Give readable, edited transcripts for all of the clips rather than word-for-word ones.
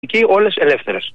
όλες ελεύθερες.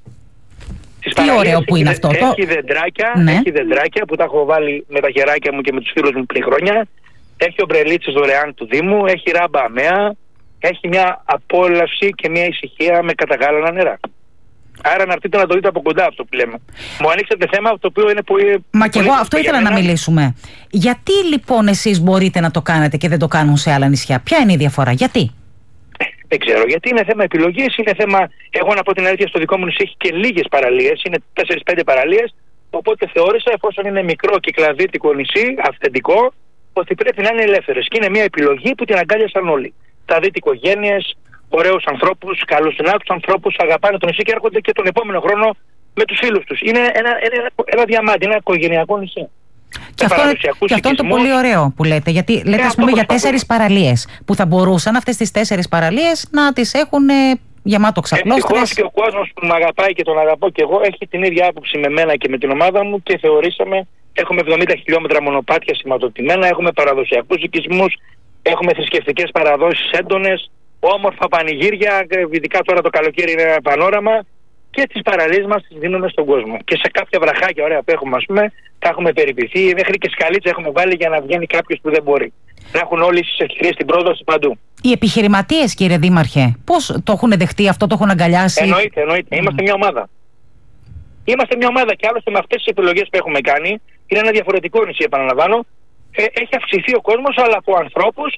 Τι ωραίο που είναι αυτό. Έχει δεντράκια που τα έχω βάλει με τα χεράκια μου και με τους φίλους μου πριν χρόνια. Έχει ομπρελίτσες δωρεάν του Δήμου, έχει ράμπα αμαία, έχει μια απόλαυση και μια ησυχία με καταγάλανα νερά. Άρα να έρθετε να το δείτε από κοντά αυτό που λέμε. Μου ανοίξατε θέμα το οποίο είναι πολύ. Μα και εγώ αυτό ήθελα να μιλήσουμε. Γιατί λοιπόν εσείς μπορείτε να το κάνετε και δεν το κάνουν σε άλλα νησιά? Ποια είναι η διαφορά, γιατί? Δεν ξέρω, γιατί είναι θέμα επιλογής, είναι θέμα. Εγώ να πω την αλήθεια, στο δικό μου νησί έχει και λίγες παραλίες, είναι 4-5 παραλίες. Οπότε θεώρησα, εφόσον είναι μικρό κυκλαδίτικο νησί, αυθεντικό, ότι πρέπει να είναι ελεύθερες. Και είναι μια επιλογή που την αγκάλιασαν όλοι. Θα δείτε οικογένειες, ωραίους ανθρώπους, καλοσυνάτους ανθρώπους, αγαπάνε το νησί και έρχονται και τον επόμενο χρόνο με τους φίλους τους. Είναι ένα διαμάντι, ένα οικογενειακό νησί. Και αυτό είναι το πολύ ωραίο που λέτε. Γιατί λέτε, ας πούμε, για 4 παραλίες που θα μπορούσαν αυτές τις 4 παραλίες να τις έχουν γεμάτο ξαπλώστρες. Ευτυχώς και ο κόσμος που με αγαπάει και τον αγαπώ και εγώ έχει την ίδια άποψη με μένα και με την ομάδα μου και θεωρήσαμε. Έχουμε 70 χιλιόμετρα μονοπάτια σηματοδοτημένα, έχουμε παραδοσιακούς οικισμούς, έχουμε θρησκευτικές παραδόσεις έντονες, όμορφα πανηγύρια, ειδικά τώρα το καλοκαίρι είναι ένα πανόραμα, και τις παραλίες μας τις δίνουμε στον κόσμο. Και σε κάποια βραχάκια ωραία που έχουμε, ας πούμε, τα έχουμε περιποιηθεί, μέχρι και σκαλίτσα έχουμε βάλει για να βγαίνει κάποιος που δεν μπορεί. Να έχουν όλοι τις ευκαιρίες στην πρόδοση παντού. Οι επιχειρηματίες, κύριε Δήμαρχε, πώς το έχουν δεχτεί αυτό, το έχουν αγκαλιάσει? Εννοείται. Είμαστε μια ομάδα. Είμαστε μια ομάδα και άλλωστε με αυτές τις επιλογές που έχουμε κάνει, είναι ένα διαφορετικό νησί, επαναλαμβάνω, έχει αυξηθεί ο κόσμος, αλλά από ανθρώπους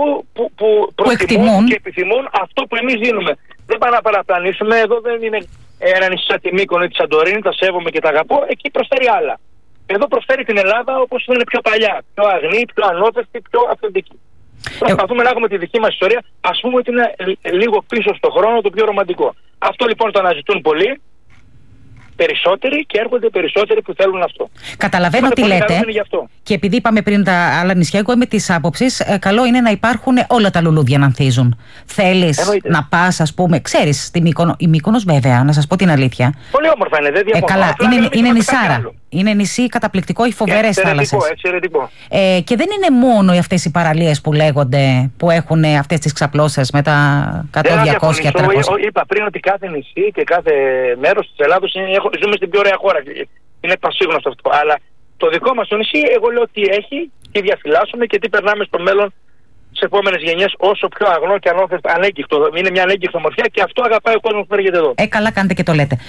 που προτιμούν και επιθυμούν αυτό που εμείς δίνουμε. Δεν πάμε να παραπλανήσουμε, εδώ δεν είναι ένα νησί σαν τη Μύκονο ή τη Σαντορίνη, τα σέβομαι και τα αγαπώ, εκεί προσφέρει άλλα. Εδώ προσφέρει την Ελλάδα όπως είναι πιο παλιά, πιο αγνή, πιο ανώτερη, πιο αυθεντική. Προσπαθούμε να έχουμε τη δική μας ιστορία, ας πούμε ότι είναι λίγο πίσω στο χρόνο, το πιο ρομαντικό. Αυτό λοιπόν το αναζητούν πολλοί. Περισσότεροι και έρχονται περισσότεροι που θέλουν αυτό. Καταλαβαίνω τι λέτε. Και επειδή είπαμε πριν τα άλλα νησιά, εγώ είμαι της άποψης, καλό είναι να υπάρχουν όλα τα λουλούδια να ανθίζουν. Θέλεις να πας, ας πούμε, ξέρεις, στη Μύκονο, η Μύκονος βέβαια, να σας πω την αλήθεια. Πολύ όμορφα είναι, δεν διαφωνώ. Καλά, είναι νησάρα. Είναι νησί καταπληκτικό, οι φοβερές θάλασσες. Εξαιρετικό. Και δεν είναι μόνο αυτές οι παραλίες που λέγονται, που έχουν αυτές τις ξαπλώσεις με τα 100, 200, 300. Είπα πριν ότι κάθε νησί και κάθε μέρος της Ελλάδος ζούμε στην πιο ωραία χώρα. Είναι πασίγνωστο αυτό. Αλλά το δικό μας το νησί, εγώ λέω τι έχει, τι διαφυλάσσουμε και τι περνάμε στο μέλλον σε επόμενες γενιές, όσο πιο αγνό και ανέγκυχτο. Είναι μια ανέγκυχτο ομορφιά και αυτό αγαπάει ο κόσμος που έρχεται εδώ. Καλά κάνετε και το λέτε.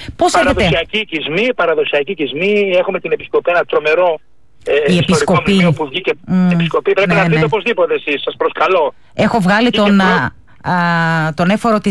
Παραδοσιακή οικισμοί, έχουμε την Επισκοπή, ένα τρομερό ιστορικό μνημείο που βγήκε. Επισκοπή, πρέπει να δείτε οπωσδήποτε εσείς, σας προσκαλώ. Έχω βγάλει τον έφορο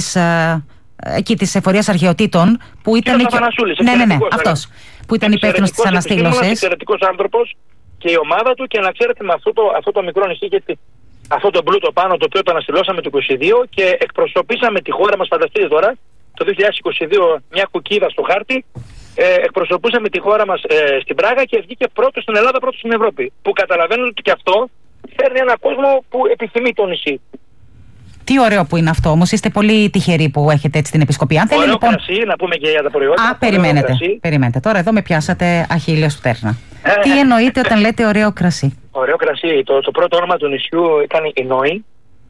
της Εφορίας Αρχαιοτήτων που ήταν. Ναι, αυτός που ήταν υπεύθυνος της αναστήλωσης. Είναι εξαιρετικός άνθρωπος και η ομάδα του, και να ξέρετε με αυτό το μικρό νησί και αυτό το πλούτο πάνω, το οποίο το αναστηλώσαμε το 2022 και εκπροσωπήσαμε τη χώρα μας, φανταστείτε τώρα, το 2022 μια κουκίδα στο χάρτη, εκπροσωπούσαμε τη χώρα μας στην Πράγα και βγήκε πρώτος στην Ελλάδα, πρώτος στην Ευρώπη. Που καταλαβαίνετε ότι και αυτό φέρνει έναν κόσμο που επιθυμεί το νησί. Τι ωραίο που είναι αυτό όμως, είστε πολύ τυχεροί που έχετε έτσι την επισκοπή. Αν θέλει λοιπόν. Κρασί, να πούμε και για τα προϊόντα. Περιμένετε. Τώρα εδώ με πιάσατε αχίλιος πτέρνα. Τι εννοείτε όταν λέτε ωραίο κρασί? Ωραίο κρασί. Το πρώτο όνομα του νησιού ήταν η Νόη.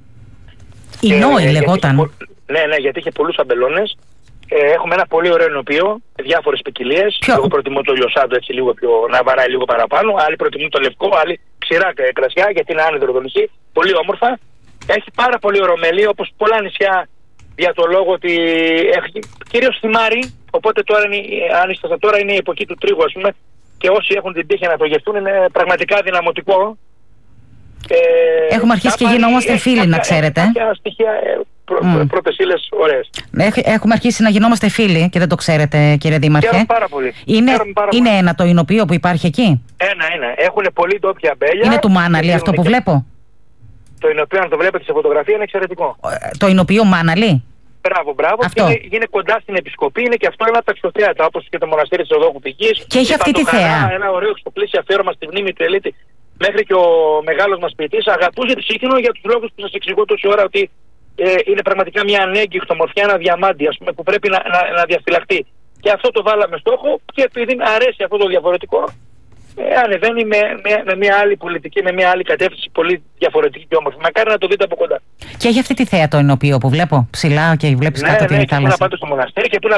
Η Νόη λεγόταν. Ναι, γιατί είχε πολλούς αμπελώνες. Έχουμε ένα πολύ ωραίο ενωπείο, διάφορες ποικιλίες. Εγώ προτιμώ το λιωσάντο, έτσι λίγο πιο να βαράει λίγο παραπάνω. Άλλοι προτιμούν το λευκό, άλλοι ξηρά κρασιά, γιατί είναι άνεδρο το νησί. Πολύ όμορφα. Έχει πάρα πολύ ορομέλη, όπως πολλά νησιά, για το λόγο ότι έχει κυρίως θυμάρι. Οπότε τώρα, αν είστε τώρα, είναι η εποχή του τρίγου, ας πούμε, και όσοι έχουν την τύχη να το γευτούν είναι πραγματικά δυναμωτικό. Έχουμε αρχίσει και γινόμαστε φίλοι, να ξέρετε. Κάποια στοιχεία πρώτες ύλες ωραίες. Έχουμε αρχίσει να γινόμαστε φίλοι και δεν το ξέρετε, κύριε Δήμαρχε. Χαίρομαι πάρα πολύ. Είναι ένα το εινοποιείο που υπάρχει εκεί? Ένα. Έχουν πολύ ντόπια αμπέλια. Είναι του Μάναλη αυτό που βλέπω? Το εινοποιείο, αν το βλέπετε σε φωτογραφία, είναι εξαιρετικό. Το εινοποιείο Μάναλη. Μπράβο. Είναι κοντά στην Επισκοπή, είναι και αυτό ένα από τα εξωθέατα, όπως και το μοναστήρι της Οδόκου Πηγής. Και έχει αυτή τη θέα. Ένα ωραίο εξοπλίσιο αφιέρωμα στη μνήμη του Ελίτη. Μέχρι και ο μεγάλος μας ποιητής αγαπούσε τη Σύγχρονο για τους λόγους που σας εξηγώ τόση ώρα, ότι είναι πραγματικά μια ανέγκυχτο ομορφιά, ένα διαμάντι, ας πούμε, που πρέπει να διαφυλαχτεί. Και αυτό το βάλαμε στόχο, και επειδή αρέσει αυτό το διαφορετικό, ανεβαίνει με μια άλλη πολιτική, με μια άλλη κατεύθυνση πολύ διαφορετική και όμορφη. Μακάρι να το δείτε από κοντά. Και έχει αυτή τη θέα το ενωπείο που βλέπω ψηλά και βλέπεις κάτω την θάλασσα. Και πού να πάτε στο μοναστήρι και πού να